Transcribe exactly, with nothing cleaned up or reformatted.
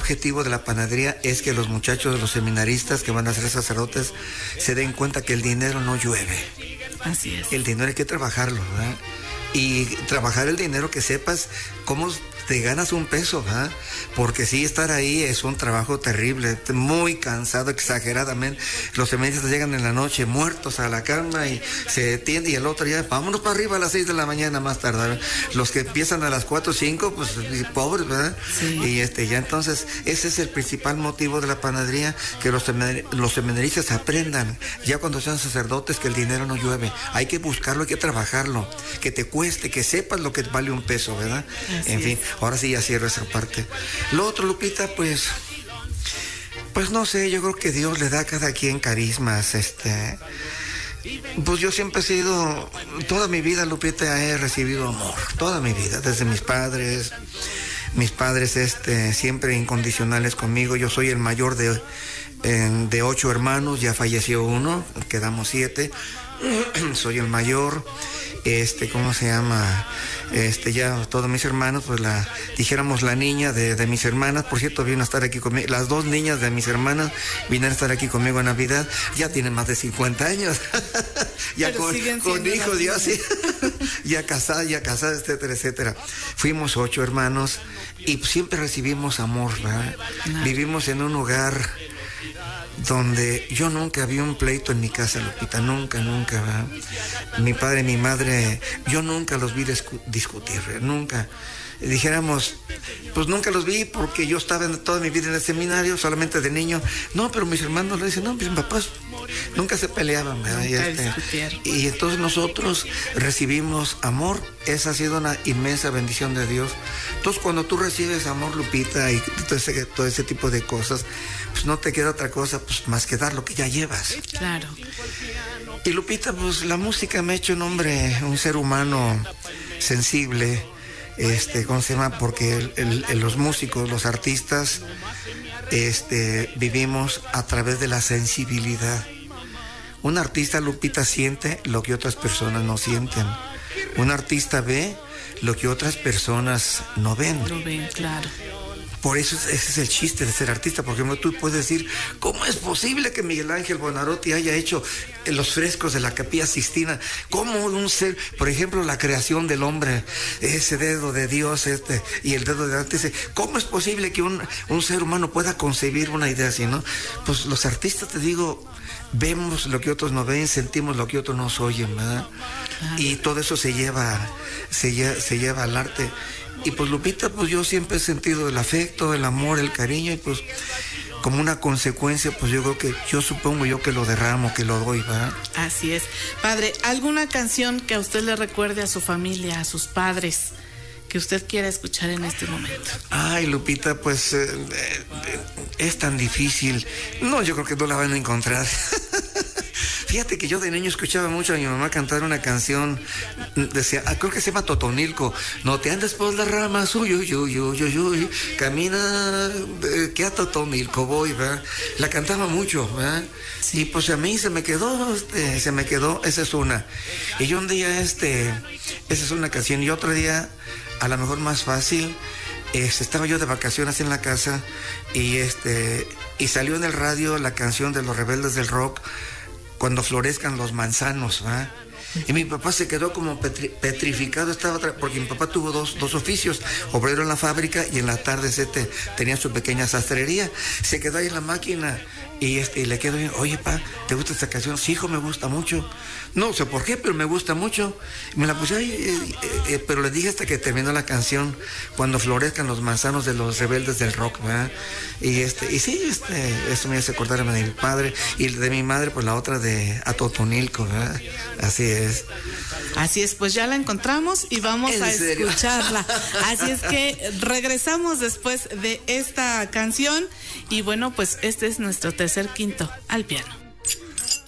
objetivo de la panadería es que los muchachos, los seminaristas que van a ser sacerdotes, se den cuenta que el dinero no llueve. Así es. El dinero hay que trabajarlo, ¿verdad? Y trabajar el dinero, que sepas cómo te ganas un peso, ¿verdad? Porque sí, estar ahí es un trabajo terrible, muy cansado, exageradamente. Los seminaristas llegan en la noche muertos a la cama y se tiende, y el otro ya, vámonos para arriba a las seis de la mañana más tarde, ¿verdad? Los que empiezan a las cuatro o cinco, pues pobres, ¿verdad? Sí. Y este, ya entonces, ese es el principal motivo de la panadería, que los, seminari- los seminaristas aprendan, ya cuando sean sacerdotes, que el dinero no llueve. Hay que buscarlo, hay que trabajarlo, que te cueste, que sepas lo que vale un peso, ¿verdad? Así en fin, es. Ahora sí ya cierro esa parte. Lo otro, Lupita, pues, pues no sé, yo creo que Dios le da a cada quien carismas, este, pues yo siempre he sido, toda mi vida, Lupita, he recibido amor, toda mi vida, desde mis padres, mis padres, este, siempre incondicionales conmigo. Yo soy el mayor de, en, de ocho hermanos, ya falleció uno, quedamos siete, soy el mayor. Este, ¿cómo se llama? Este, ya todos mis hermanos, pues la, dijéramos la niña de, de mis hermanas, por cierto, vino a estar aquí conmigo, las dos niñas de mis hermanas vinieron a estar aquí conmigo en Navidad, ya tienen más de cincuenta años, ya con, con hijos, ya sí, ya casadas, ya casadas, etcétera, etcétera. Fuimos ocho hermanos y siempre recibimos amor, ¿verdad? No. Vivimos en un hogar donde yo nunca vi un pleito en mi casa, Lupita, nunca, nunca, ¿verdad? Mi padre y mi madre, yo nunca los vi discu- discutir, nunca. Dijéramos, pues nunca los vi porque yo estaba en, toda mi vida en el seminario, solamente de niño. No, pero mis hermanos le dicen, no, mis papás nunca se peleaban, ¿verdad? Y, este, y entonces nosotros recibimos amor. Esa ha sido una inmensa bendición de Dios. Entonces cuando tú recibes amor, Lupita, y todo ese, todo ese tipo de cosas, pues no te queda otra cosa pues más que dar lo que ya llevas. Claro. Y Lupita, pues la música me ha hecho un hombre, un ser humano sensible, este, ¿cómo se llama? Porque el, el, el, los músicos, los artistas, este, vivimos a través de la sensibilidad. Un artista, Lupita, siente lo que otras personas no sienten. Un artista ve lo que otras personas no ven. No ven, claro. Por eso ese es el chiste de ser artista, porque tú puedes decir, ¿cómo es posible que Miguel Ángel Buonarroti haya hecho los frescos de la Capilla Sixtina? ¿Cómo un ser, por ejemplo, la creación del hombre, ese dedo de Dios este y el dedo de antes, ¿cómo es posible que un, un ser humano pueda concebir una idea así, no? Pues los artistas, te digo, vemos lo que otros no ven, sentimos lo que otros no oyen, ¿verdad? Claro. Y todo eso se lleva, se lleva, se lleva al arte. Y pues Lupita, pues yo siempre he sentido el afecto, el amor, el cariño, y pues como una consecuencia, pues yo creo que, yo supongo yo que lo derramo, que lo doy, ¿verdad? Así es. Padre, ¿alguna canción que a usted le recuerde a su familia, a sus padres, que usted quiera escuchar en este momento? Ay, Lupita, pues eh, eh, es tan difícil. No, yo creo que no la van a encontrar. Fíjate que yo de niño escuchaba mucho a mi mamá cantar una canción, decía, ah, creo que se llama Totonilco. No te andes por las ramas, uy, uy, uy, uy, uy, uy, camina, eh, que a Totonilco voy, ¿verdad? La cantaba mucho, ¿verdad? Sí. Y pues a mí se me quedó, este, se me quedó, esa es una. Y yo un día, este, esa es una canción, y otro día, a lo mejor más fácil, este, estaba yo de vacaciones en la casa, y este, y salió en el radio la canción de Los Rebeldes del Rock, Cuando florezcan los manzanos, ¿verdad? Y mi papá se quedó como petri petrificado, estaba porque mi papá tuvo dos, dos oficios, obrero en la fábrica y en la tarde se te, tenía su pequeña sastrería. Se quedó ahí en la máquina y, este, y le quedó bien, oye, pa, ¿te gusta esta canción? Sí, hijo, me gusta mucho. No sé por qué, pero me gusta mucho. Me la puse ahí, eh, eh, eh, pero le dije hasta que terminó la canción, Cuando florezcan los manzanos de Los Rebeldes del Rock, ¿verdad? Y, este, y sí, este, esto me hace acordar de mi padre y de mi madre, pues la otra de A Totonilco, ¿verdad? Así es. Así es, pues ya la encontramos y vamos a escucharla. Así es que regresamos después de esta canción y bueno, pues este es nuestro tercer quinto al piano.